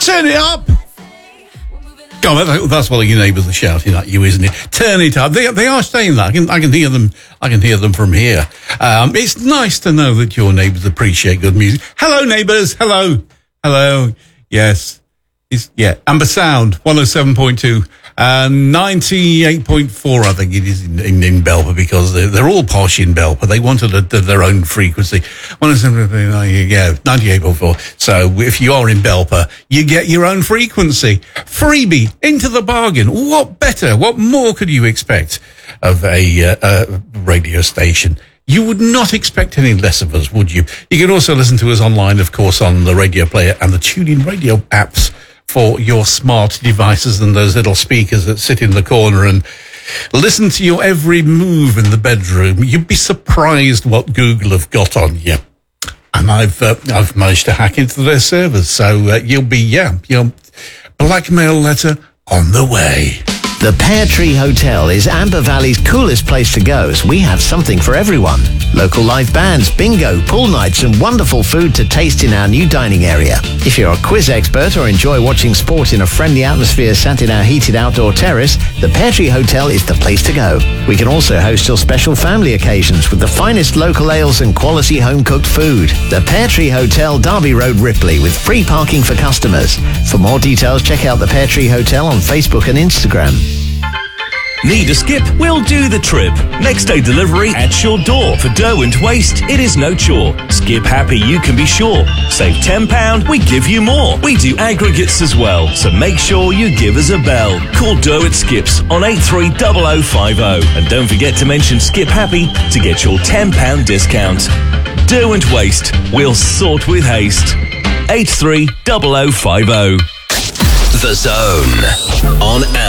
Turn it up. God, that's what your neighbours are shouting at you, isn't it? Turn it up. They are saying that. I can hear them. I can hear them from here. It's nice to know that your neighbours appreciate good music. Hello, neighbours. Hello. Yes. Amber Sound 107.2 and 98.4. I think it is in Belper, because they're all posh in Belper. They wanted their own frequency. 98.4. So if you are in Belper, you get your own frequency. Freebie into the bargain. What better? What more could you expect of a radio station? You would not expect any less of us, would you? You can also listen to us online, of course, on the Radio Player and the TuneIn Radio apps for your smart devices and those little speakers that sit in the corner and listen to your every move in the bedroom. You'd be surprised what Google have got on you. And I've managed to hack into their servers, so your blackmail letter on the way. The Pear Tree Hotel is Amber Valley's coolest place to go, as we have something for everyone. Local live bands, bingo, pool nights and wonderful food to taste in our new dining area. If you're a quiz expert or enjoy watching sport in a friendly atmosphere sat in our heated outdoor terrace, the Pear Tree Hotel is the place to go. We can also host your special family occasions with the finest local ales and quality home-cooked food. The Pear Tree Hotel, Derby Road, Ripley, with free parking for customers. For more details, check out the Pear Tree Hotel on Facebook and Instagram. Need a skip? We'll do the trip. Next day delivery at your door. For dough and waste, it is no chore. Skip happy, you can be sure. Save £10, we give you more. We do aggregates as well, so make sure you give us a bell. Call Dough at Skips on 830050. And don't forget to mention Skip Happy to get your £10 discount. Dough and waste, we'll sort with haste. 830050. The Zone on